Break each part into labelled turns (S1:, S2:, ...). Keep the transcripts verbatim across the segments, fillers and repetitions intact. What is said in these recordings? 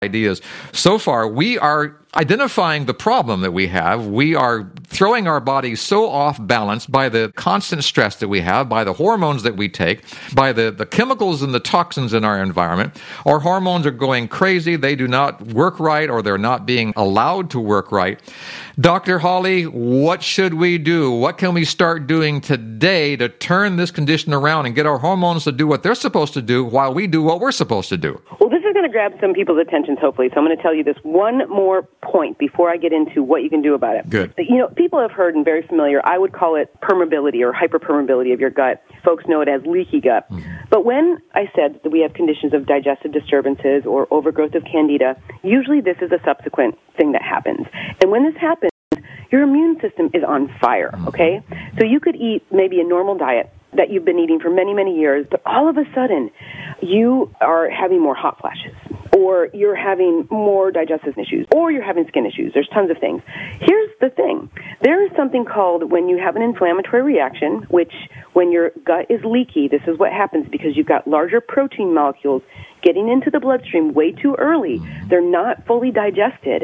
S1: ideas. So far, we are identifying the problem that we have. We are throwing our bodies so off balance by the constant stress that we have, by the hormones that we take, by the, the chemicals and the toxins in our environment. Our hormones are going crazy. They do not work right, or they're not being allowed to work right. Doctor Holly, what should we do? What can we start doing today to turn this condition around and get our hormones to do what they're supposed to do while we do what we're supposed to do?
S2: Well, this is going to grab some people's attention, hopefully. So I'm going to tell you this one more point before I get into what you can do about it.
S1: Good.
S2: You know, people have heard and very familiar, I would call it permeability or hyperpermeability of your gut. Folks know it as leaky gut. Mm-hmm. But when I said that we have conditions of digestive disturbances or overgrowth of candida, usually this is a subsequent thing that happens. And when this happens, your immune system is on fire, okay? So you could eat maybe a normal diet that you've been eating for many, many years, but all of a sudden you are having more hot flashes, or you're having more digestive issues, or you're having skin issues. There's tons of things. Here's the thing. There is something called when you have an inflammatory reaction, which when your gut is leaky, this is what happens because you've got larger protein molecules getting into the bloodstream way too early. They're not fully digested,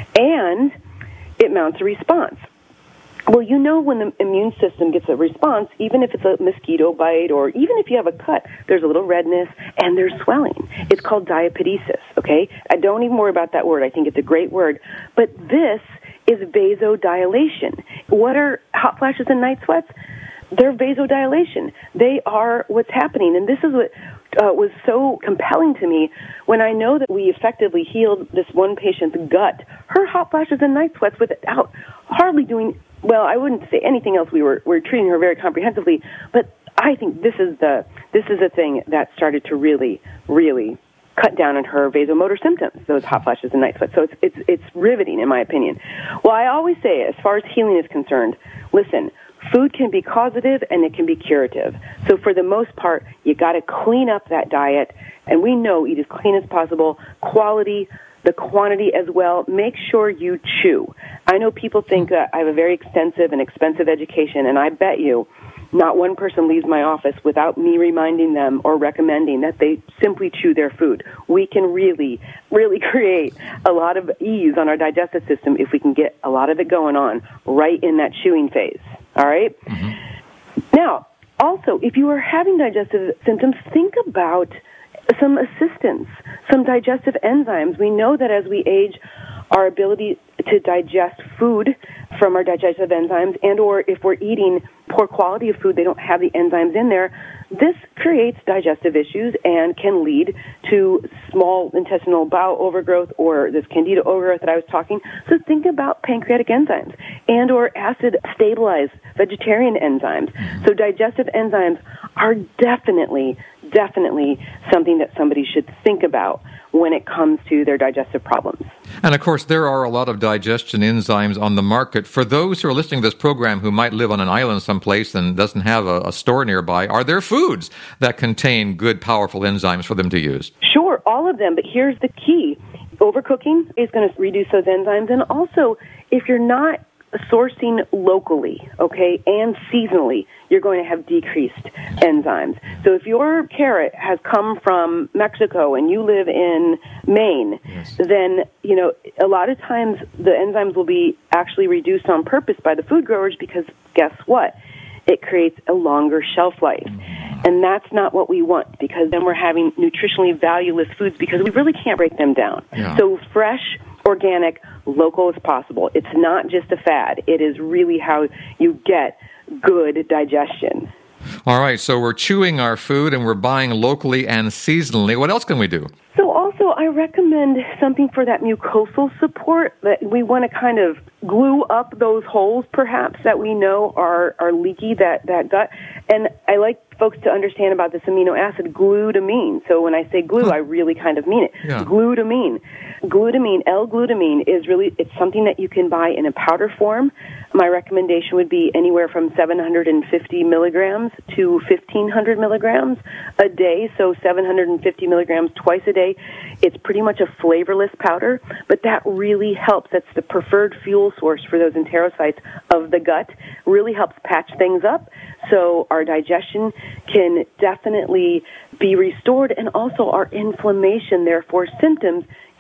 S2: and it mounts a response. Well, you know when the immune system gets a response, even if it's a mosquito bite or even if you have a cut, there's a little redness and there's swelling. It's called diapedesis, okay? I don't even worry about that word. I think it's a great word. But this is vasodilation. What are hot flashes and night sweats? They're vasodilation. They are what's happening. And this is what uh, was so compelling to me when I know that we effectively healed this one patient's gut. Her hot flashes and night sweats without hardly doing, well, I wouldn't say anything else. We were, we were treating her very comprehensively. But I think this is the this is the thing that started to really, really cut down on her vasomotor symptoms, those hot flashes and night sweats. So it's, it's, it's riveting, in my opinion. Well, I always say, as far as healing is concerned, listen, food can be causative and it can be curative. So for the most part, you got to clean up that diet, and we know eat as clean as possible, quality, the quantity as well. Make sure you chew. I know people think that I have a very extensive and expensive education, and I bet you not one person leaves my office without me reminding them or recommending that they simply chew their food. We can really, really create a lot of ease on our digestive system if we can get a lot of it going on right in that chewing phase. All right? Mm-hmm. Now, also, if you are having digestive symptoms, think about some assistance, some digestive enzymes. We know that as we age, our ability to digest food from our digestive enzymes, and or if we're eating poor quality of food, they don't have the enzymes in there, this creates digestive issues and can lead to small intestinal bowel overgrowth or this candida overgrowth that I was talking. So think about pancreatic enzymes and or acid stabilized vegetarian enzymes. So digestive enzymes are definitely, definitely something that somebody should think about when it comes to their digestive problems.
S1: And, of course, there are a lot of digestion enzymes on the market. For those who are listening to this program who might live on an island someplace and doesn't have a, a store nearby, are there foods that contain good, powerful enzymes for them to use?
S2: Sure, all of them. But here's the key. Overcooking is going to reduce those enzymes. And also, if you're not sourcing locally, okay, and seasonally, you're going to have decreased enzymes. So if your carrot has come from Mexico and you live in Maine, yes, then, you know, a lot of times the enzymes will be actually reduced on purpose by the food growers because guess what? It creates a longer shelf life. And that's not what we want, because then we're having nutritionally valueless foods because we really can't break them down. Yeah. So fresh, organic, local as possible. It's not just a fad. It is really how you get good digestion.
S1: All right, so we're chewing our food and we're buying locally and seasonally. What else can we do?
S2: So also, I recommend something for that mucosal support, that we want to kind of glue up those holes, perhaps, that we know are, are leaky, that, that gut. And I like folks to understand about this amino acid, glutamine. So when I say glue, huh. I really kind of mean it. Yeah. Glutamine. Glutamine, L-glutamine, is really, it's something that you can buy in a powder form. My recommendation would be anywhere from seven hundred fifty milligrams to fifteen hundred milligrams a day, so seven hundred fifty milligrams twice a day. It's pretty much a flavorless powder, but that really helps. That's the preferred fuel source for those enterocytes of the gut. Really helps patch things up, so our digestion can definitely be restored, and also our inflammation, therefore symptoms,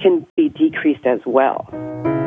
S2: can be decreased as well.